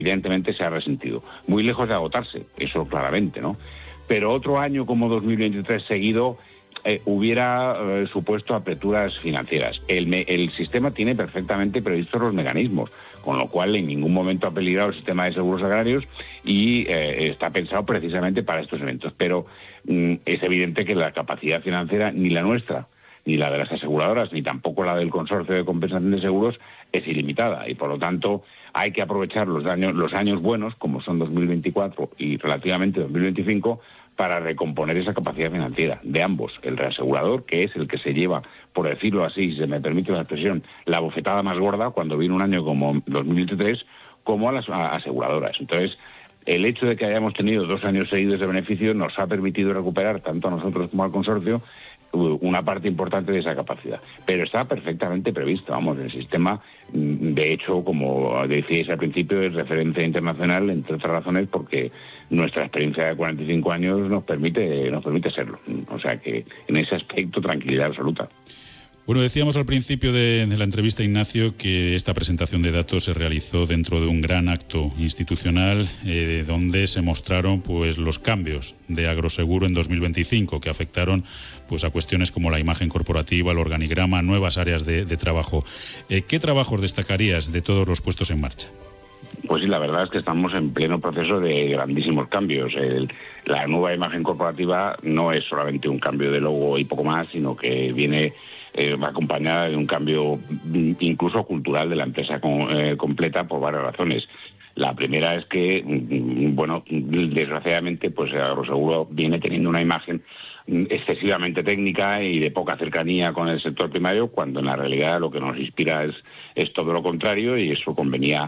evidentemente se ha resentido. Muy lejos de agotarse, eso claramente, ¿no? Pero otro año como 2023 seguido hubiera supuesto aperturas financieras. El sistema tiene perfectamente previstos los mecanismos, con lo cual en ningún momento ha peligrado el sistema de seguros agrarios y está pensado precisamente para estos eventos. Pero es evidente que la capacidad financiera, ni la nuestra, ni la de las aseguradoras, ni tampoco la del Consorcio de Compensación de Seguros, es ilimitada. Y por lo tanto hay que aprovechar los años buenos, como son 2024 y relativamente 2025, para recomponer esa capacidad financiera de ambos, el reasegurador, que es el que se lleva, por decirlo así, si se me permite la expresión, la bofetada más gorda cuando viene un año como 2023, como a las aseguradoras. Entonces, el hecho de que hayamos tenido 2 años seguidos de beneficio nos ha permitido recuperar, tanto a nosotros como al consorcio, una parte importante de esa capacidad. Pero está perfectamente previsto, vamos, el sistema, de hecho, como decíais al principio, es referencia internacional, entre otras razones, porque nuestra experiencia de 45 años nos permite serlo. O sea que, en ese aspecto, tranquilidad absoluta. Bueno, decíamos al principio de la entrevista, Ignacio, que esta presentación de datos se realizó dentro de un gran acto institucional donde se mostraron pues los cambios de Agroseguro en 2025 que afectaron pues a cuestiones como la imagen corporativa, el organigrama, nuevas áreas de trabajo. ¿Qué trabajos destacarías de todos los puestos en marcha? Pues sí, la verdad es que estamos en pleno proceso de grandísimos cambios. La nueva imagen corporativa no es solamente un cambio de logo y poco más, sino que viene acompañada de un cambio incluso cultural de la empresa completa por varias razones. La primera es que, bueno, desgraciadamente, pues Agroseguro viene teniendo una imagen excesivamente técnica y de poca cercanía con el sector primario, cuando en la realidad lo que nos inspira es todo lo contrario, y eso convenía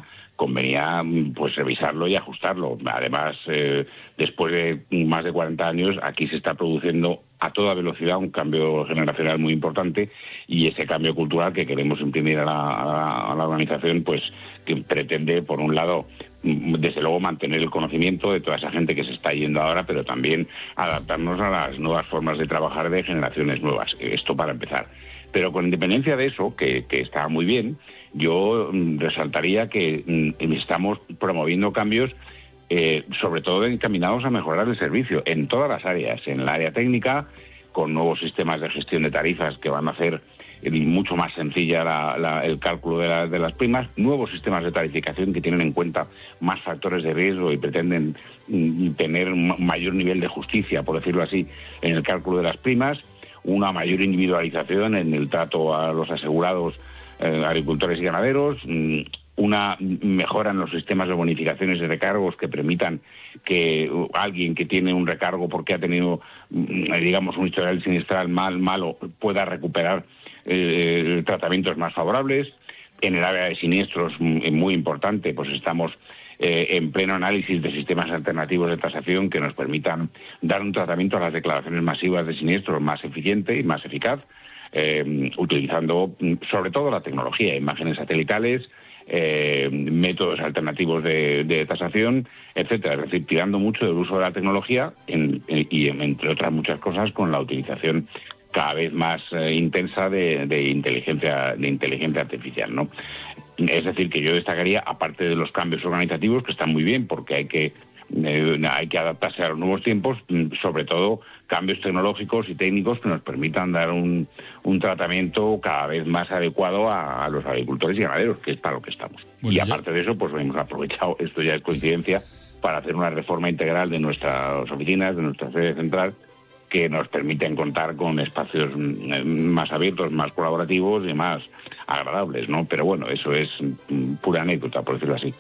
pues revisarlo y ajustarlo. Además, después de más de 40 años, aquí se está produciendo a toda velocidad un cambio generacional muy importante, y ese cambio cultural que queremos imprimir a la organización, pues que pretende, por un lado, desde luego mantener el conocimiento de toda esa gente que se está yendo ahora, pero también adaptarnos a las nuevas formas de trabajar de generaciones nuevas. Esto para empezar. Pero con independencia de eso, que está muy bien, yo resaltaría que estamos promoviendo cambios sobre todo encaminados a mejorar el servicio en todas las áreas, en el área técnica, con nuevos sistemas de gestión de tarifas que van a hacer mucho más sencilla el cálculo de las primas, nuevos sistemas de tarificación que tienen en cuenta más factores de riesgo y pretenden tener un mayor nivel de justicia, por decirlo así, en el cálculo de las primas, una mayor individualización en el trato a los asegurados agricultores y ganaderos, una mejora en los sistemas de bonificaciones de recargos que permitan que alguien que tiene un recargo porque ha tenido, digamos, un historial sinistral malo pueda recuperar tratamientos más favorables. En el área de siniestros, muy importante, pues estamos en pleno análisis de sistemas alternativos de tasación que nos permitan dar un tratamiento a las declaraciones masivas de siniestros más eficiente y más eficaz, utilizando sobre todo la tecnología, imágenes satelitales, métodos alternativos de tasación, etcétera. Es decir, tirando mucho del uso de la tecnología y entre otras muchas cosas con la utilización cada vez más intensa de inteligencia artificial, ¿no? Es decir, que yo destacaría, aparte de los cambios organizativos, que están muy bien porque hay que adaptarse a los nuevos tiempos, sobre todo cambios tecnológicos y técnicos que nos permitan dar un tratamiento cada vez más adecuado a los agricultores y ganaderos, que es para lo que estamos. Bueno, y aparte de eso, pues hemos aprovechado, esto ya es coincidencia, para hacer una reforma integral de nuestras oficinas, de nuestra sede central, que nos permiten contar con espacios más abiertos, más colaborativos y más agradables, ¿no? Pero bueno, eso es pura anécdota, por decirlo así.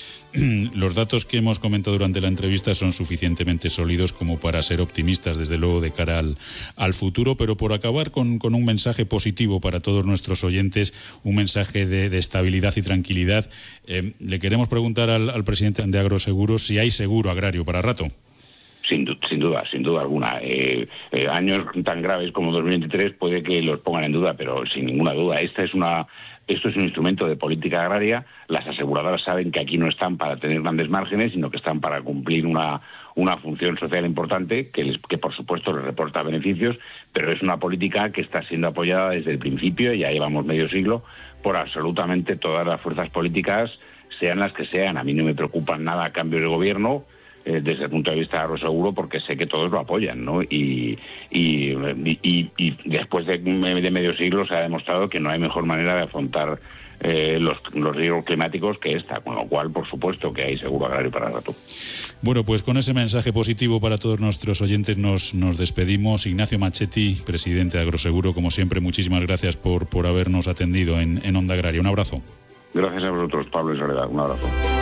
Los datos que hemos comentado durante la entrevista son suficientemente sólidos como para ser optimistas, desde luego, de cara al futuro, pero por acabar con un mensaje positivo para todos nuestros oyentes, un mensaje de estabilidad y tranquilidad, le queremos preguntar al presidente de Agroseguro si hay seguro agrario para rato. Sin duda alguna. Años tan graves como 2023 puede que los pongan en duda, pero sin ninguna duda. Esto es un instrumento de política agraria. Las aseguradoras saben que aquí no están para tener grandes márgenes, sino que están para cumplir una función social importante que por supuesto les reporta beneficios, pero es una política que está siendo apoyada desde el principio, ya llevamos medio siglo, por absolutamente todas las fuerzas políticas sean las que sean. A mí no me preocupan nada cambios de gobierno desde el punto de vista de Agroseguro, porque sé que todos lo apoyan, ¿no? Y después de medio siglo se ha demostrado que no hay mejor manera de afrontar los riesgos climáticos que esta, con lo cual, por supuesto, que hay seguro agrario para rato. Bueno, pues con ese mensaje positivo para todos nuestros oyentes nos despedimos. Ignacio Machetti, presidente de Agroseguro, como siempre, muchísimas gracias por habernos atendido en Onda Agraria. Un abrazo. Gracias a vosotros, Pablo y Soledad. Un abrazo.